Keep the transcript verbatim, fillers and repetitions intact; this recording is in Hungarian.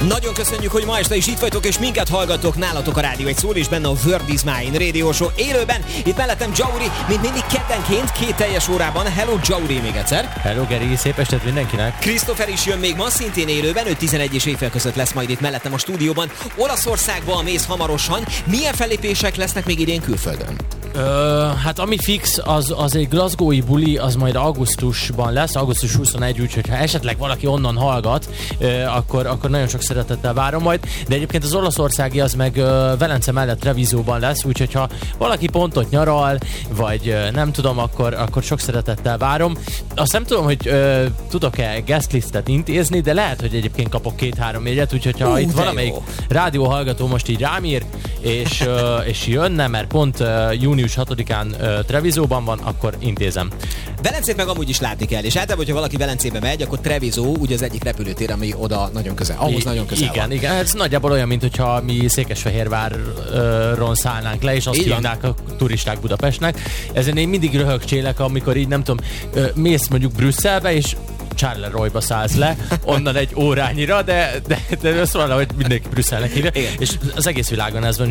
Nagyon köszönjük, hogy ma este is itt vagytok, és minket hallgatok, nálatok a Rádió egy szól, és benne a Word is Mine Radio Show élőben. Itt mellettem Jauri, mint mindig keddenként, két teljes órában. Hello Jauri még egyszer. Hello Geri, szép estet mindenkinek. Christopher is jön még ma, szintén élőben, ő tizenegy és éjfél között lesz majd itt mellettem a stúdióban. Olaszországban mész hamarosan. Milyen fellépések lesznek még idén külföldön? Ö, hát ami fix, az, az egy glasgowi buli, az majd augusztusban lesz, augusztus huszonegy, úgyhogy ha esetleg valaki onnan hallgat, ö, akkor, akkor nagyon sok szeretettel várom majd, de egyébként az olaszországi az meg ö, Velence mellett Trevisóban lesz, úgyhogy ha valaki pontot nyaral, vagy ö, nem tudom, akkor, akkor sok szeretettel várom. Azt nem tudom, hogy ö, tudok-e guestlistet intézni, de lehet, hogy egyébként kapok két-három jegyet, úgyhogy ha uh, itt valamelyik jó rádió hallgató most így rám ír, és, ö, és jönne, mert pont ö, június hatodikán uh, Trevisóban van, akkor intézem. Velencét meg amúgy is látni kell, és általában, hogyha valaki Velencébe megy, akkor Treviso ugye az egyik repülőtér, ami oda nagyon közel, ahhoz I- nagyon közel igen, van. Igen, ez nagyjából olyan, mint hogyha mi Székesfehérváron szállnánk le, és azt hívnák a turisták Budapestnek. Ezen én mindig röhögcsélek, amikor így nem tudom, mész mondjuk Brüsszelbe, és Charleroi-ba szállsz le, onnan egy órányira, de, de, de ezt valahogy mindenki Brüsszelnek hívja, és az egész világon ez van,